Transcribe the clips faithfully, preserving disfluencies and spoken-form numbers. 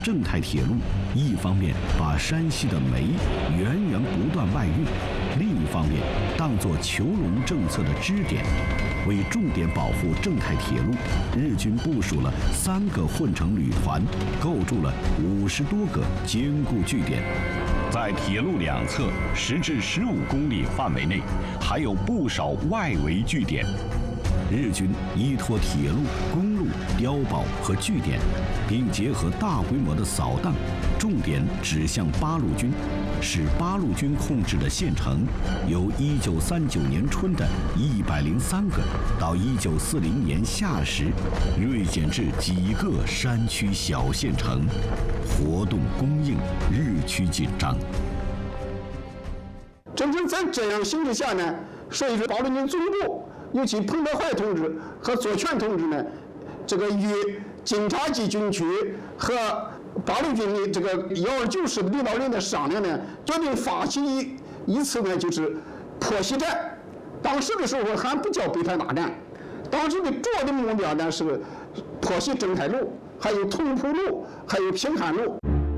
郑泰铁路一方面把山西的煤源源不断外运，另一方面当作囚笼政策的支点。为重点保护郑泰铁路，日军部署了三个混成旅团，构筑了五十多个坚固据点。在铁路两侧十至十五公里范围内，还有不少外围据点。日军依托铁路、公路、碉堡和据点，并结合大规模的扫荡，重点指向八路军，使八路军控制的县城由一九三九年春的一百零三个，到一九四零年夏时锐减至几个山区小县城，活动供应日趋紧张。 正正在这样形势下呢，所以说八路军总部，尤其彭德怀同志和左权同志呢，这个与警察机军区和八路军的这个幺二九师的领导人的商量呢，决定发起一一次呢，就是破袭战。当时的时候还不叫北伐大战，当时的主要的目标呢是破袭郑泰路，还有同蒲路，还有平汉路。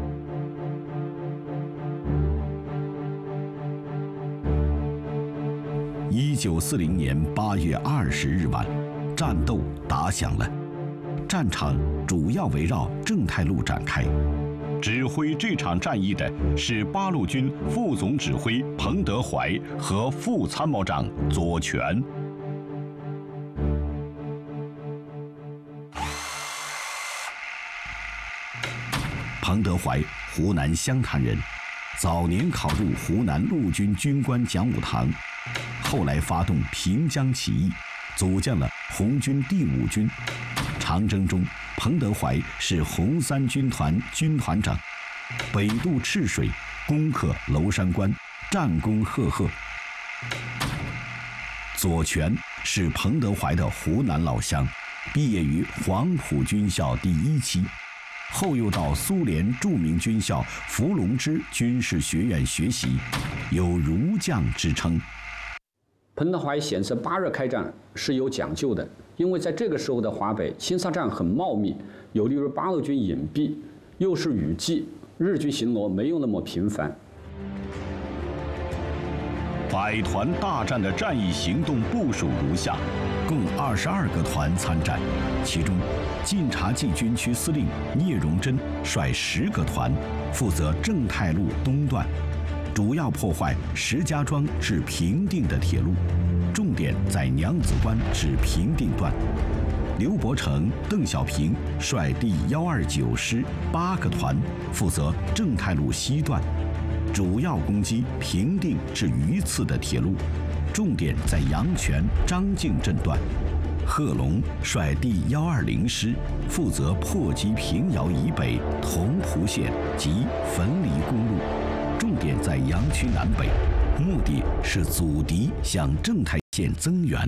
一九四零年八月二十日晚，战斗打响了。战场主要围绕郑泰路展开。指挥这场战役的是八路军副总指挥彭德怀和副参谋长左权。彭德怀，湖南湘潭人，早年考入湖南陆军军官讲武堂。后来发动平江起义，组建了红军第五军。长征中，彭德怀是红三军团军团长，北渡赤水，攻克娄山关，战功赫赫。左权是彭德怀的湖南老乡，毕业于黄埔军校第一期，后又到苏联著名军校伏龙芝军事学院学习，有儒将之称。 彭德怀显示八日开战是有讲究的，因为在这个时候的华北清沙战很茂密，有利于八路军隐蔽，又是雨季，日军巡逻没有那么频繁。 百团大战的战役行动部署如下：共二十二个团参战，其中晋察冀军区司令聂荣臻率十个团，负责郑泰路东段。主要破坏石家庄至平定的铁路，重点在娘子关至平定段。刘伯承、邓小平率第幺二九师八个团，负责郑泰路西段，主要攻击平定至榆次的铁路，重点在阳泉、张敬镇段。贺龙率第幺二零师，负责破击平遥以北同蒲县及汾黎公路。重点在阳区南北，目的是阻敌向郑泰县增援。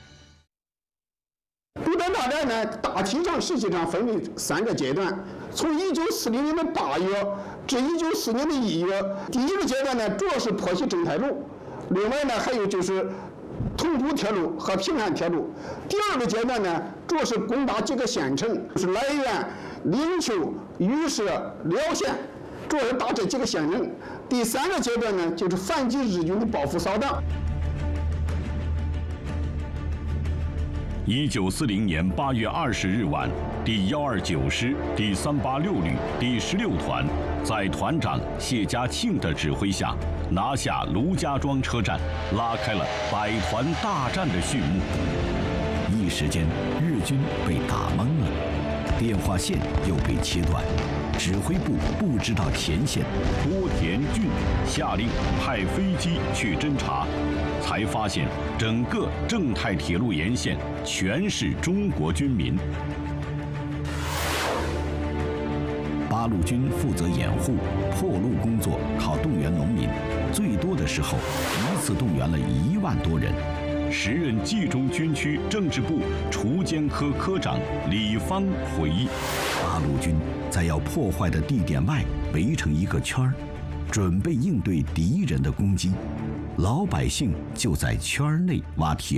北伐大战呢，大体上实际上分为三个阶段，从一九四零年的八月至一九四年的一月。第一个阶段呢，主要是破袭郑泰路，另外呢还有就是同蒲铁路和平汉铁路。第二个阶段呢，主要是攻打几个县城，就是涞源、灵丘、榆社、辽县。主要是打这几个县城。第三个阶段呢，就是反击日军的报复扫荡。 一九四零年八月二十日晚，第幺二九师第三八六旅第十六团在团长谢家庆的指挥下，拿下卢家庄车站，拉开了百团大战的序幕。一时间，日军被打懵了，电话线又被切断。指挥部不知道前线，多田骏下令派飞机去侦察，才发现整个郑泰铁路沿线全是中国军民。八路军负责掩护、破路工作，靠动员农民，最多的时候一次动员了一万多人。时任冀中军区政治部锄奸科科长李芳回忆，八路军在要破坏的地点外围成一个圈儿，准备应对敌人的攻击。老百姓就在圈内挖铁